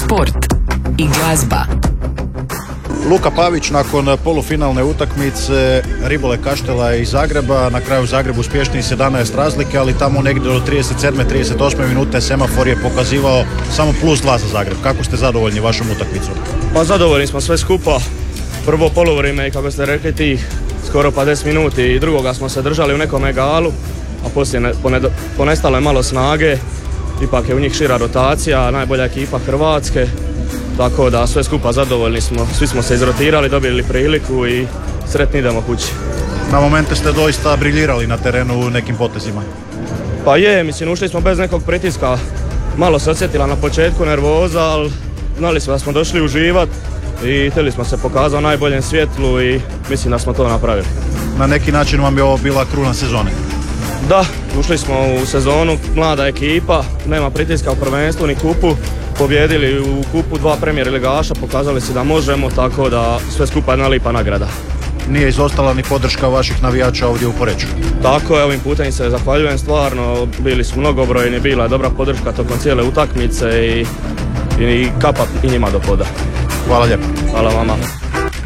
sport i glazba. Luka Pavić nakon polufinalne utakmice Ribole Kaštela iz Zagreba, na kraju u Zagrebu uspješniji 17 razlike, ali tamo negdje do 37. 38. minute semafor je pokazivao samo +2 za Zagreb. Kako ste zadovoljni vašom utakmicom? Pa zadovoljni smo sve skupa. Prvo polovrijeme i kako ste rekli tih skoro pa 10 minuti i drugoga smo se držali u nekom egalu, a poslije ponestalo je malo snage. Ipak je u njih šira rotacija, najbolja ekipa Hrvatske. Tako da sve skupa zadovoljni smo, svi smo se izrotirali, dobili priliku i sretni idemo kući. Na momente ste doista briljirali na terenu u nekim potezima. Pa je, mislim ušli smo bez nekog pritiska, malo se osjetila na početku nervoza, ali znali smo da smo došli uživat i htjeli smo se pokazati u najboljem svjetlu i mislim da smo to napravili. Na neki način vam je ovo bila kruna sezone? Da, ušli smo u sezonu, mlada ekipa, nema pritiska u prvenstvu ni kupu. Pobjedili u kupu 2 premijer ligaša, pokazali se da možemo, tako da sve skupa jedna lipa nagrada. Nije izostala ni podrška vaših navijača ovdje u Poreču. Tako je, ovim putem se zahvaljujem stvarno, bili su mnogobrojni, bila je dobra podrška tokom cijele utakmice i kapa i njima do poda. Hvala lijepo. Hvala vama.